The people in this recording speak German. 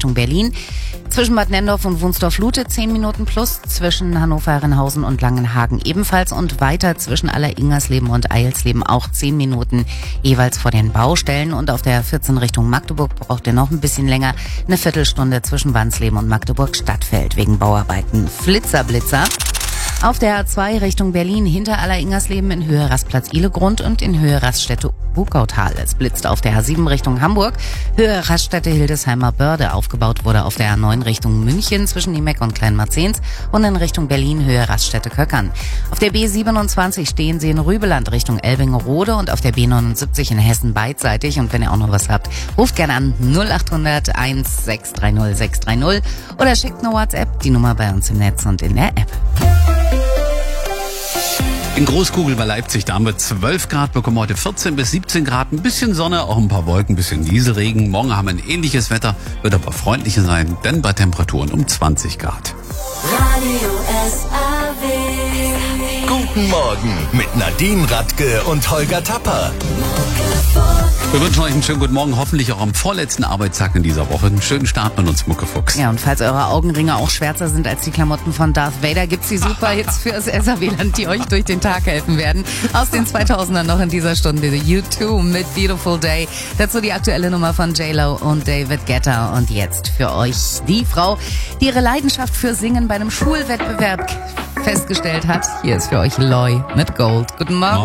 Richtung Berlin. Zwischen Bad Nenndorf und Wunsdorf-Lute 10 Minuten plus, zwischen Hannover-Herrenhausen und Langenhagen ebenfalls und weiter zwischen Aller-Ingersleben und Eilsleben auch 10 Minuten jeweils vor den Baustellen. Und auf der 14 Richtung Magdeburg braucht ihr noch ein bisschen länger, eine Viertelstunde zwischen Wansleben und Magdeburg-Stadtfeld wegen Bauarbeiten. Blitzer. Auf der A2 Richtung Berlin hinter Aller-Ingersleben in Höhe Rastplatz Ihlegrund und in Höhe Raststätte Bukautal. Es blitzt auf der A7 Richtung Hamburg, Höhe Raststätte Hildesheimer Börde. Aufgebaut wurde auf der A9 Richtung München zwischen Niemeck und Kleinmarzens und in Richtung Berlin Höhe Raststätte Köckern. Auf der B27 stehen Sie in Rübeland Richtung Elbingerode und auf der B79 in Hessen beidseitig. Und wenn ihr auch noch was habt, ruft gerne an 0800 1630 630 oder schickt eine WhatsApp, die Nummer bei uns im Netz und in der App. In Großkugel bei Leipzig, da haben wir 12 Grad, bekommen heute 14 bis 17 Grad, ein bisschen Sonne, auch ein paar Wolken, ein bisschen Nieselregen. Morgen haben wir ein ähnliches Wetter, wird aber freundlicher sein, denn bei Temperaturen um 20 Grad. Radio SAW. Guten Morgen mit Nadine Radke und Holger Tapper. Wir wünschen euch einen schönen guten Morgen, hoffentlich auch am vorletzten Arbeitstag in dieser Woche. Einen schönen Start mit uns, Muckefuchs. Ja, und falls eure Augenringe auch schwärzer sind als die Klamotten von Darth Vader, gibt's die Superhits fürs SAW-Land, die euch durch den Tag helfen werden. Aus den 2000ern noch in dieser Stunde U2 mit Beautiful Day. Dazu die aktuelle Nummer von J-Lo und David Guetta. Und jetzt für euch die Frau, die ihre Leidenschaft für Singen bei einem Schulwettbewerb festgestellt hat. Hier ist für euch Loy mit Gold. Guten Morgen.